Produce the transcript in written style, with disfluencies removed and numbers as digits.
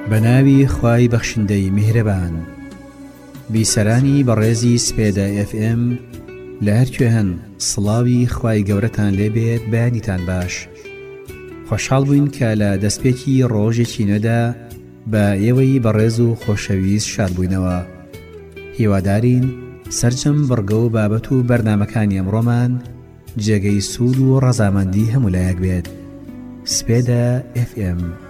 بەناوی خوای بەخشندەی میهرەبان. بیسەرانی بەڕێزی سپێدە FM لە هەرکوێ هەن، سڵاوی خوای گەورەتان لێبێت، بەیانیتان باش. خۆشحاڵ بووین کە لە دەستپێکی ڕۆژێکی نوێدا بە ئێوەی بەڕێز و خۆشەویست شاد بووینەوە. هیوادارین سەرجەم بڕگە و بابەت و بەرنامەکانی ئەمڕۆمان جێگەی سوود و ڕەزامەندی هەموو لایەک بێت. سپێدە FM.